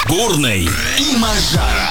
Бурный и Мажара.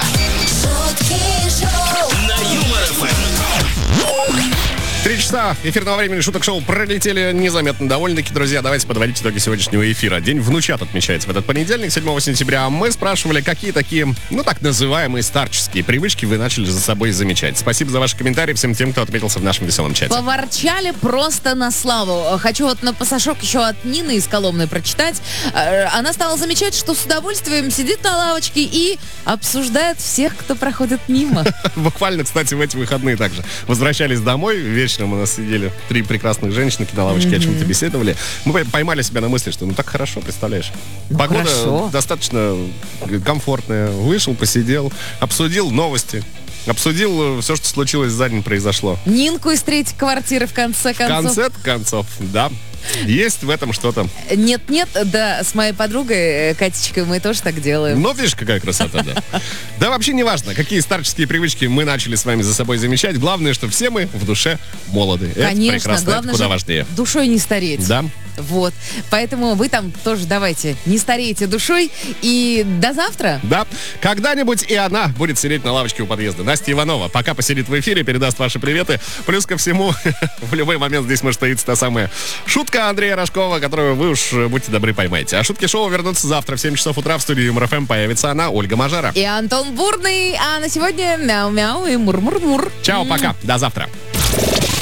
На Юмор ФМ. 3 часа эфирного времени шуток-шоу пролетели незаметно. Довольно-таки, друзья, давайте подводить итоги сегодняшнего эфира. День внучат отмечается в этот понедельник, 7 сентября. Мы спрашивали, какие такие, так называемые старческие привычки вы начали за собой замечать. Спасибо за ваши комментарии всем тем, кто отметился в нашем веселом чате. Поворчали просто на славу. Хочу на пасашок еще от Нины из Коломны прочитать. Она стала замечать, что с удовольствием сидит на лавочке и обсуждает всех, кто проходит мимо. Буквально, кстати, в эти выходные также возвращались домой. Вечером у нас сидели 3 прекрасных женщины на лавочке, о чем-то беседовали. Мы поймали себя на мысли, что так хорошо, представляешь. Погода хорошо. Достаточно комфортная. Вышел, посидел, обсудил новости. Обсудил все, что случилось за день, произошло. Нинку из 3-й квартиры в конце концов. В конце концов, да. Есть в этом что-то. Нет-нет, да, с моей подругой Катечкой мы тоже так делаем. Ну, видишь, какая красота, да. Да вообще не важно, какие старческие привычки мы начали с вами за собой замечать. Главное, что все мы в душе молоды. Конечно, это прекрасно, главное это куда же важнее. душой не стареть. Да. Вот. Поэтому вы там тоже давайте, не старейте душой. И до завтра. Да. Когда-нибудь и она будет сидеть на лавочке у подъезда. Настя Иванова пока посидит в эфире, передаст ваши приветы. Плюс ко всему, в любой момент здесь может появиться та самая шутка Андрея Рожкова, которую вы уж, будьте добры, поймаете. А шутки шоу вернутся завтра в 7 часов утра в студии Юмор ФМ. Появится она, Ольга Мажара. И Антон Бурный. А на сегодня мяу-мяу и мур-мур-мур. Чао, пока. До завтра.